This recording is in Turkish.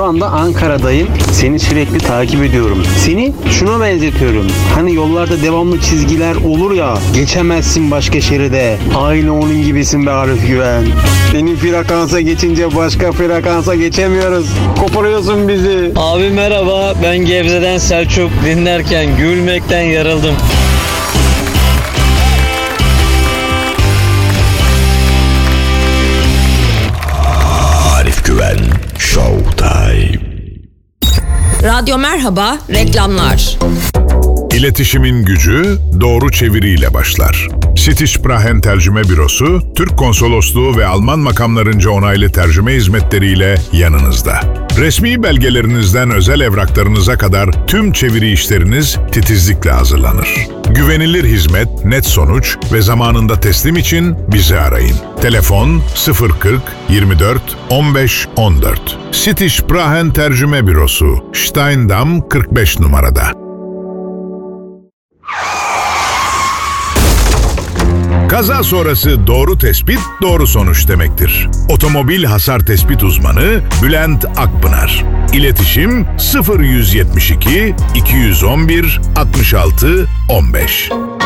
anda Ankara'dayım. Seni sürekli takip ediyorum. Seni şuna benzetiyorum. Hani yollarda devamlı çizgiler olur ya. Geçemezsin başka şeride. Aynı onun gibisin be Arif Güven. Senin frekansa geçince başka frekansa geçemiyoruz. Koparıyorsun bizi. Abi merhaba, ben Gebze'den Selçuk. Dinlerken gülmekten yarıldım. Arif Güven Showtime. Radyo Merhaba, reklamlar. İletişimin gücü doğru çeviriyle başlar. Sitişprahen Tercüme Bürosu, Türk Konsolosluğu ve Alman makamlarınca onaylı tercüme hizmetleriyle yanınızda. Resmi belgelerinizden özel evraklarınıza kadar tüm çeviri işleriniz titizlikle hazırlanır. Güvenilir hizmet, net sonuç ve zamanında teslim için bizi arayın. Telefon 040 24 15 14. Sitişprahen Tercüme Bürosu, Steindam 45 numarada. Kaza sonrası doğru tespit, doğru sonuç demektir. Otomobil hasar tespit uzmanı Bülent Akpınar. İletişim 0172 211 66 15.